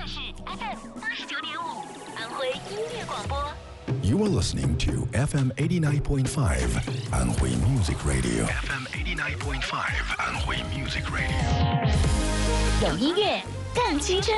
是 FM 89.5，安徽音乐广播。 You are listening to FM 89.5 Anhui Music Radio. FM 89.5 Anhui Music Radio. 有音乐，更青春。